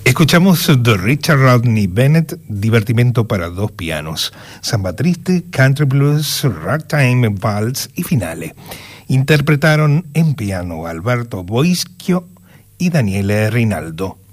Escuchamos de Richard Rodney Bennett, Divertimento para dos pianos, samba triste, country blues, ragtime, vals y finale. Interpretaron en piano Alberto Boischio y Daniele Rinaldo.